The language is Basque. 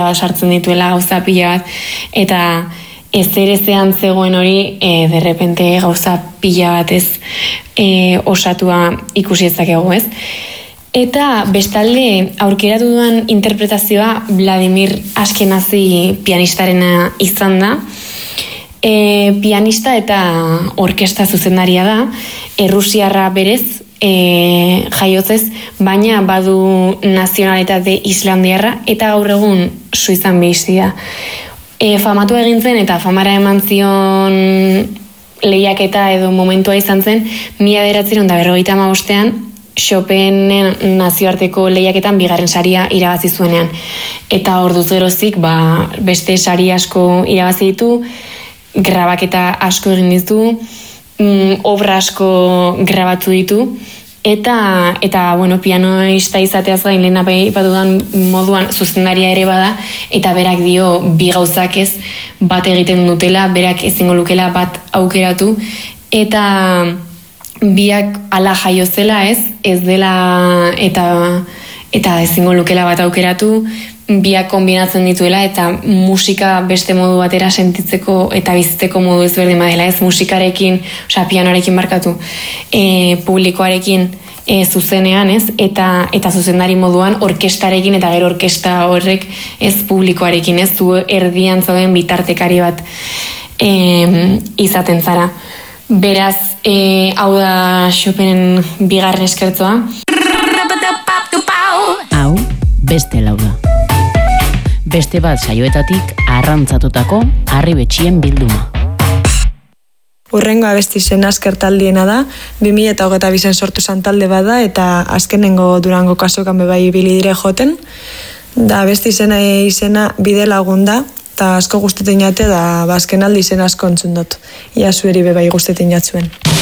sartzen dituela gauza pila bat, eta ezean zegoen hori, derrepente gauza pila bat osatua ikusi ezakegu, ez? Eta bestalde aurkeratu duan interpretazioa Vladimir Ashkenazi pianistarena izan da. Pianista eta orkestra zuzendaria da, errusiarra berez, jaiotzez, baina badu nazionalitate islandiarra eta gaur egun Suizan bizi da. Famatu egin zen eta famara eman zion lehiaketa edo momentua izan zen 1955 Chopinen nazioarteko lehiaketan 2. saria irabazi zuenean. Eta orduz geroztik beste sari asko irabazi ditu, grabaketa asko egin ditu, obra asko grabatu ditu, eta pianoista izateaz gain lehen aipatudan moduan zuzendaria ere bada, eta berak dio bi gauzak ez bat egiten dutela, berak ezingo lukela bat aukeratu, eta biak ala jaio zela ez dela eta ezingo lukela bat aukeratu, biak kombinatzen dituela eta musika beste modu batera sentitzeko eta bizitzeko modu ezberdin badela, ez musikarekin, pianoarekin markatu, publikoarekin zuzenean, ez, eta zuzendari moduan orkestarekin eta gero orkesta horrek ez publikoarekin, ez, zu erdian zauden bitartekari bat izaten zara. Beraz, hau da Chopinen 2. eskertzoa. Hau, beste lau da. Beste bat saioetatik arrantzatutako harribetxien bilduma. Urrengo abesti zen askertaldiena da, 2022 sortu zan talde bada, eta azkenengo Durango kasokan bebai ibili dire joten. Da abesti izena bide lagun da, eta asko guztetin jate da azkenaldi izen asko entzun dut. Ia zueri bebai guztetin jatzuen.